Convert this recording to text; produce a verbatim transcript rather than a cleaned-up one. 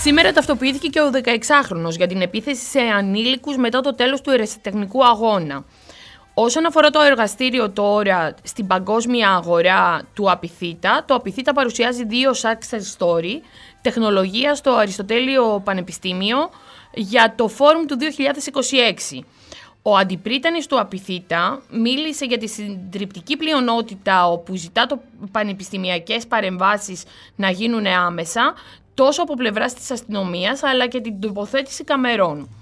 Σήμερα ταυτοποιήθηκε και ο δεκαεξάχρονος για την επίθεση σε ανήλικους μετά το τέλος του ερασιτεχνικού αγώνα. Όσον αφορά το εργαστήριο τώρα στην παγκόσμια αγορά του Απιθύτα, το Απιθύτα παρουσιάζει δύο success story τεχνολογία στο Αριστοτέλειο Πανεπιστήμιο για το Φόρουμ του δύο χιλιάδες είκοσι έξι. Ο αντιπρίτανης του Απιθύτα μίλησε για τη συντριπτική πλειονότητα όπου ζητά το πανεπιστημιακές παρεμβάσεις να γίνουν άμεσα, τόσο από πλευράς της αστυνομίας αλλά και την τοποθέτηση καμερών.